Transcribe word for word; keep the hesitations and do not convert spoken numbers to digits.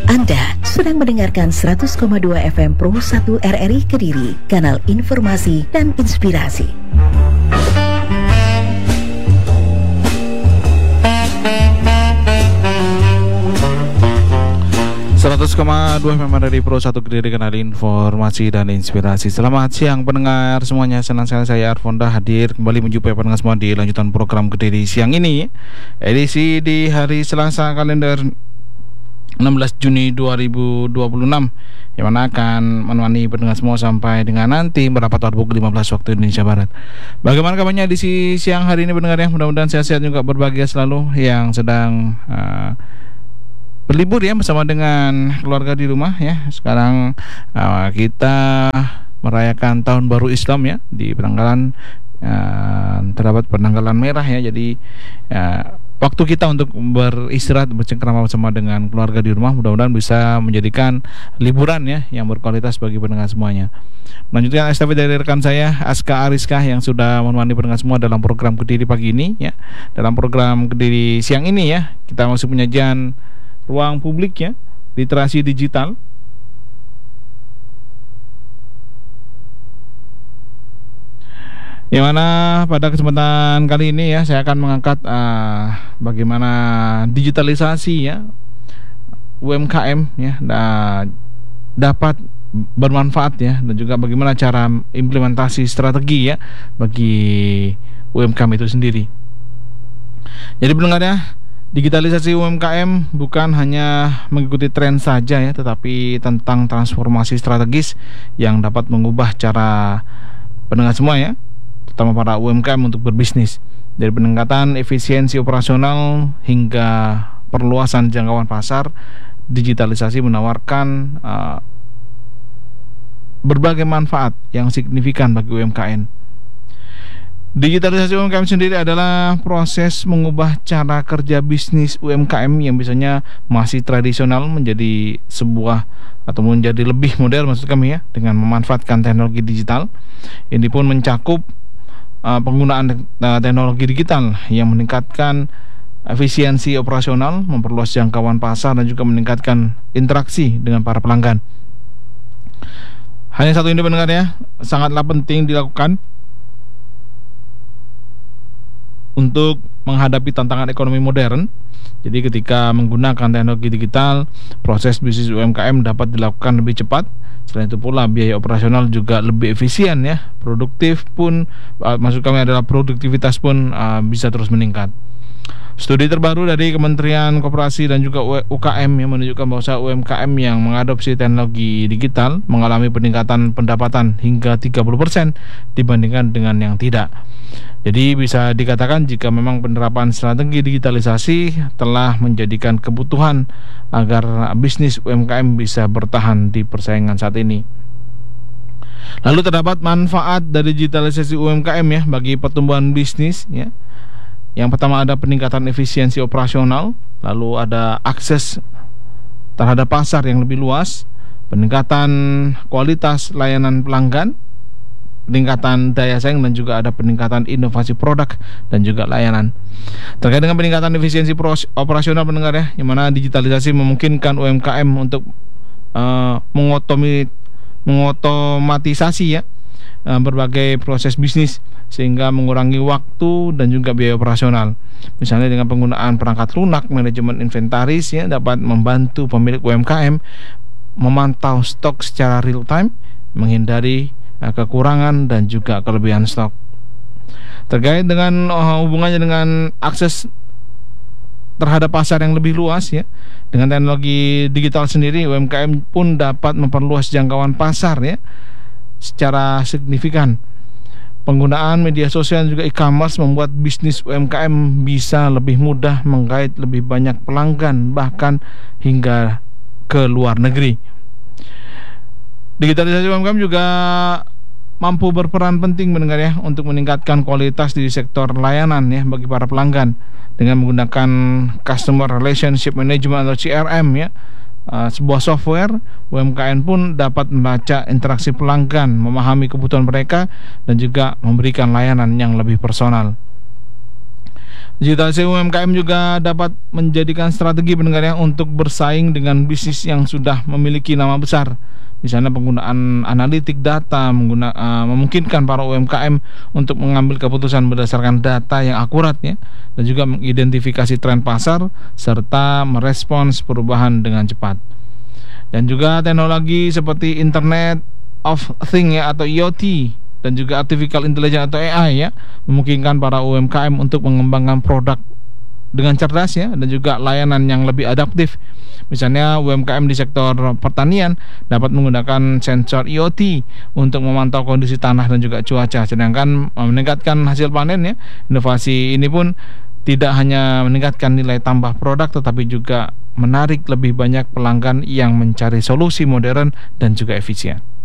Anda sedang mendengarkan seratus koma dua F M Pro satu R R I Kediri, kanal informasi dan inspirasi. seratus koma dua F M dari Pro satu Kediri, kanal informasi dan inspirasi. Selamat siang pendengar semuanya. Senang sekali saya Arfonda hadir kembali menjumpai pendengar semua di lanjutan program Kediri siang ini, edisi di hari Selasa kalender enam belas Juni dua ribu dua puluh enam, yang mana akan menemani pendengar semua sampai dengan nanti merapat waktu pukul lima belas waktu Indonesia Barat. Bagaimana kabarnya di siang hari ini pendengar ya? Mudah-mudahan sehat-sehat juga, berbahagia selalu yang sedang uh, berlibur ya bersama dengan keluarga di rumah ya. Sekarang uh, kita merayakan tahun baru Islam ya, di penanggalan uh, terdapat penanggalan merah ya. Jadi uh, waktu kita untuk beristirahat, bercengkrama bersama dengan keluarga di rumah, mudah-mudahan bisa menjadikan liburan ya yang berkualitas bagi pendengar semuanya. Melanjutkan estafet dari rekan saya Aska Ariska yang sudah menemani pendengar semua dalam program Kediri pagi ini ya. Dalam program Kediri siang ini ya, kita masih penyajian ruang publik ya, literasi digital. Yang mana pada kesempatan kali ini ya, saya akan mengangkat uh, bagaimana digitalisasi ya U M K M ya da, dapat bermanfaat ya, dan juga bagaimana cara implementasi strategi ya bagi U M K M itu sendiri. Jadi pendengar ya, digitalisasi U M K M bukan hanya mengikuti tren saja ya, tetapi tentang transformasi strategis yang dapat mengubah cara pendengar semua ya, terutama para U M K M untuk berbisnis. Dari peningkatan efisiensi operasional hingga perluasan jangkauan pasar, digitalisasi menawarkan uh, berbagai manfaat yang signifikan bagi U M K M. Digitalisasi U M K M sendiri adalah proses mengubah cara kerja bisnis U M K M yang biasanya masih tradisional menjadi sebuah atau menjadi lebih modern maksud kami ya, dengan memanfaatkan teknologi digital. Ini pun mencakup uh, penggunaan uh, teknologi digital yang meningkatkan efisiensi operasional, memperluas jangkauan pasar, dan juga meningkatkan interaksi dengan para pelanggan. Hanya satu ini pendengar ya, sangatlah penting dilakukan untuk menghadapi tantangan ekonomi modern. Jadi ketika menggunakan teknologi digital, proses bisnis U M K M dapat dilakukan lebih cepat. Selain itu pula biaya operasional juga lebih efisien ya. Produktif pun, uh, maksud kami adalah produktivitas pun uh, bisa terus meningkat. Studi terbaru dari Kementerian Koperasi dan juga U K M yang menunjukkan bahwa U M K M yang mengadopsi teknologi digital mengalami peningkatan pendapatan hingga tiga puluh persen dibandingkan dengan yang tidak. Jadi bisa dikatakan jika memang penerapan strategi digitalisasi telah menjadikan kebutuhan agar bisnis U M K M bisa bertahan di persaingan saat ini. Lalu terdapat manfaat dari digitalisasi U M K M ya bagi pertumbuhan bisnis ya. Yang pertama ada peningkatan efisiensi operasional, lalu ada akses terhadap pasar yang lebih luas, peningkatan kualitas layanan pelanggan, peningkatan daya saing, dan juga ada peningkatan inovasi produk dan juga layanan. Terkait dengan peningkatan efisiensi operasional pendengar ya, yang mana digitalisasi memungkinkan U M K M untuk uh, mengotomi, mengotomatisasi ya uh, berbagai proses bisnis, sehingga mengurangi waktu dan juga biaya operasional. Misalnya dengan penggunaan perangkat lunak, manajemen inventaris ya dapat membantu pemilik U M K M memantau stok secara real time, menghindari uh, kekurangan dan juga kelebihan stok. Terkait dengan uh, hubungannya dengan akses terhadap pasar yang lebih luas ya, dengan teknologi digital sendiri U M K M pun dapat memperluas jangkauan pasar ya secara signifikan. Penggunaan media sosial dan juga e-commerce membuat bisnis U M K M bisa lebih mudah menggait lebih banyak pelanggan, bahkan hingga ke luar negeri. Digitalisasi U M K M juga mampu berperan penting mendengar ya untuk meningkatkan kualitas di sektor layanan ya bagi para pelanggan dengan menggunakan Customer Relationship Management atau C R M ya. Uh, sebuah software U M K M pun dapat membaca interaksi pelanggan, memahami kebutuhan mereka, dan juga memberikan layanan yang lebih personal. Digitalisasi U M K M juga dapat menjadikan strategi pendengarnya untuk bersaing dengan bisnis yang sudah memiliki nama besar. Misalnya penggunaan analitik data mengguna, uh, memungkinkan para U M K M untuk mengambil keputusan berdasarkan data yang akurat ya, dan juga mengidentifikasi tren pasar serta merespons perubahan dengan cepat. Dan juga teknologi seperti Internet of Things ya, atau I O T, dan juga Artificial Intelligence atau A I ya, memungkinkan para U M K M untuk mengembangkan produk dengan cerdas ya, dan juga layanan yang lebih adaptif. Misalnya U M K M di sektor pertanian dapat menggunakan sensor I O T untuk memantau kondisi tanah dan juga cuaca, sedangkan meningkatkan hasil panen ya. Inovasi ini pun tidak hanya meningkatkan nilai tambah produk, tetapi juga menarik lebih banyak pelanggan yang mencari solusi modern dan juga efisien.